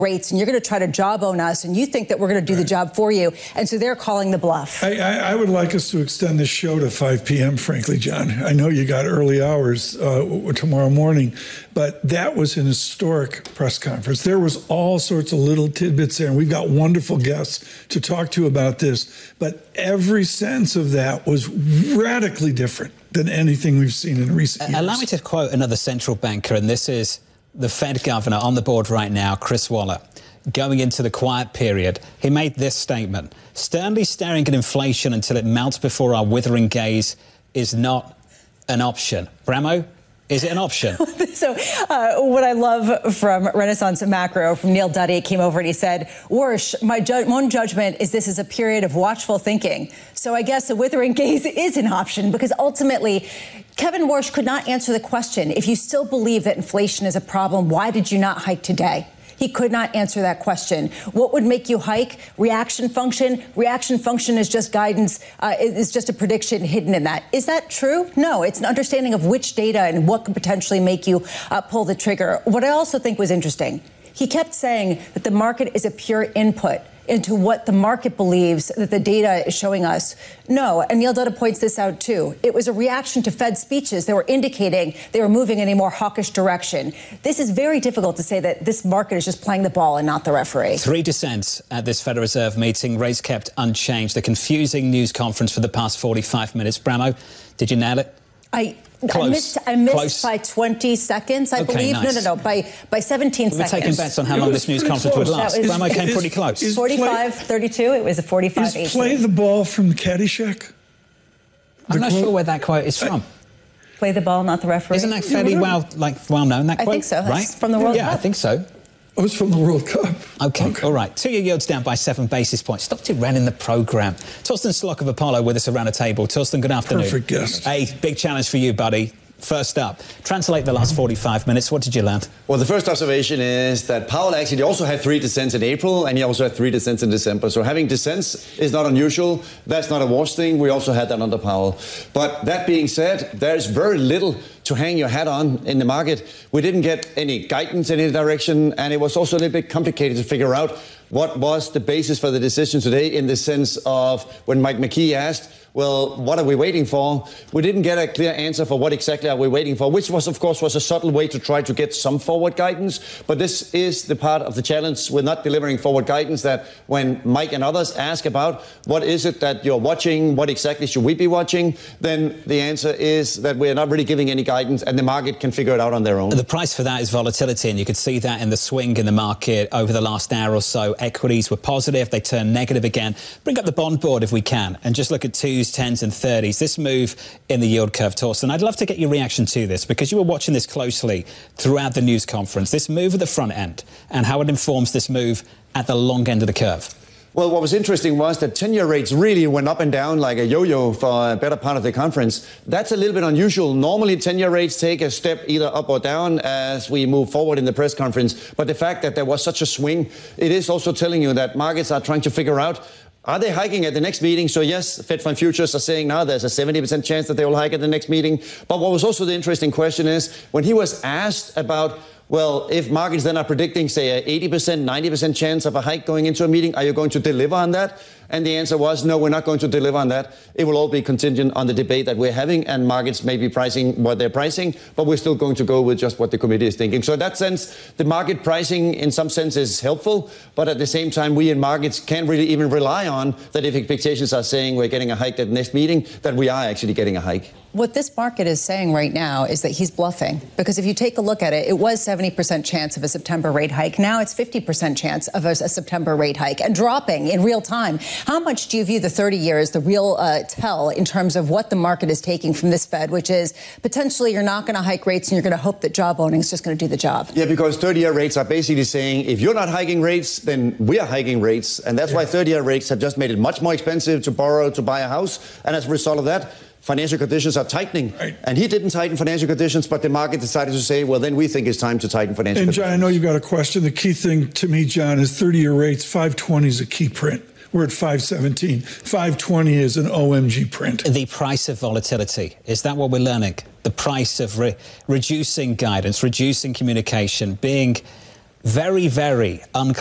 rates and you're going to try to jawbone us and you think that we're going to do the job for you. And so they're calling the bluff. I would like us to extend this show to 5 p.m., frankly, John. I know you got early hours tomorrow morning, but that was an historic press conference. There was all sorts of little tidbits there, and we've got wonderful guests to talk to about this. But every sense of that was radically different than anything we've seen in recent years. Allow me to quote another central banker, and this is the Fed governor on the board right now, Chris Waller. Going into the quiet period, he made this statement: sternly staring at inflation until it melts before our withering gaze is not an option. Bramo, is it an option? So what I love from Renaissance Macro, from Neil Duddy, came over and he said, Warsh, my own judgment is this is a period of watchful thinking. So I guess a withering gaze is an option, because ultimately Kevin Warsh could not answer the question. If you still believe that inflation is a problem, why did you not hike today? He could not answer that question. What would make you hike? Reaction function. Reaction function is just guidance, is just a prediction hidden in that. Is that true? No, it's an understanding of which data and what could potentially make you pull the trigger. What I also think was interesting, he kept saying that the market is a pure input into what the market believes that the data is showing us. No, and Neil Duddy points this out too. It was a reaction to Fed speeches that were indicating they were moving in a more hawkish direction. This is very difficult to say that this market is just playing the ball and not the referee. 3 dissents at this Federal Reserve meeting, rates kept unchanged. The confusing news conference for the past 45 minutes. Bramo, did you nail it? I missed by 20 seconds, I believe. Nice. No, by 17 seconds. We're taking bets on how long this news conference would last. Bramo came pretty close. 45-32, it was a 45-18. Is play the ball from Caddyshack? I'm not sure where that quote is from. Play the ball, not the referee. Isn't that fairly well known, that quote? I think so. Right? That's from the World Cup. Yeah, I think so. Oh, it's from the World Cup. Okay, all right. 2-year yields down by 7 basis points. Stopped it ran in the programme. Torsten Slok of Apollo with us around the table. Torsten, good afternoon. Perfect guest. Hey, big challenge for you, buddy. First up, translate the last 45 minutes. What did you learn? Well, the first observation is that Powell actually also had 3 dissents in April, and he also had 3 dissents in December. So having dissents is not unusual. That's not a Warsh thing. We also had that under Powell. But that being said, there's very little to hang your hat on in the market. We didn't get any guidance in any direction, and it was also a little bit complicated to figure out what was the basis for the decision today, in the sense of when Mike McKee asked, well, what are we waiting for? We didn't get a clear answer for what exactly are we waiting for, which was, of course, was a subtle way to try to get some forward guidance. But this is the part of the challenge with not delivering forward guidance, that when Mike and others ask about what is it that you're watching, what exactly should we be watching, then the answer is that we're not really giving any guidance, and the market can figure it out on their own. The price for that is volatility, and you could see that in the swing in the market over the last hour or so. Equities were positive, they turned negative again. Bring up the bond board if we can, and just look at 2s, 10s and 30s. This move in the yield curve, Torsten, I'd love to get your reaction to this, because you were watching this closely throughout the news conference. This move at the front end and how it informs this move at the long end of the curve. Well, what was interesting was that 10-year rates really went up and down like a yo-yo for a better part of the conference. That's a little bit unusual. Normally, 10-year rates take a step either up or down as we move forward in the press conference. But the fact that there was such a swing, it is also telling you that markets are trying to figure out, are they hiking at the next meeting? So yes, Fed Fund futures are saying now there's a 70% chance that they will hike at the next meeting. But what was also the interesting question is, when he was asked about, well, if markets then are predicting, say, a 80%, 90% chance of a hike going into a meeting, are you going to deliver on that? And the answer was, no, we're not going to deliver on that. It will all be contingent on the debate that we're having, and markets may be pricing what they're pricing, but we're still going to go with just what the committee is thinking. So in that sense, the market pricing in some sense is helpful, but at the same time, we in markets can't really even rely on that if expectations are saying we're getting a hike at the next meeting, that we are actually getting a hike. What this market is saying right now is that he's bluffing, because if you take a look at it, it was 70% chance of a September rate hike. Now it's 50% chance of a September rate hike, and dropping in real time. How much do you view the 30-year as the real tell in terms of what the market is taking from this Fed, which is potentially you're not going to hike rates and you're going to hope that job owning is just going to do the job? Yeah, because 30-year rates are basically saying if you're not hiking rates, then we are hiking rates. And that's why 30-year rates have just made it much more expensive to borrow to buy a house. And as a result of that, financial conditions are tightening. Right. And he didn't tighten financial conditions, but the market decided to say, well, then we think it's time to tighten financial conditions. And John, I know you've got a question. The key thing to me, John, is 30-year rates. 520 is a key print. We're at 517. 520 is an OMG print. The price of volatility, is that what we're learning? The price of reducing guidance, reducing communication, being very, very uncomfortable.